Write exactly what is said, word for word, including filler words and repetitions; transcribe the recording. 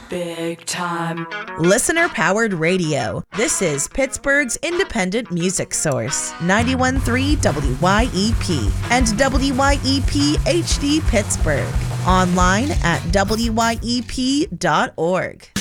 Big time. Listener-powered radio. This is Pittsburgh's independent music source. ninety-one point three W Y E P and W Y E P H D Pittsburgh. Online at W Y E P dot org.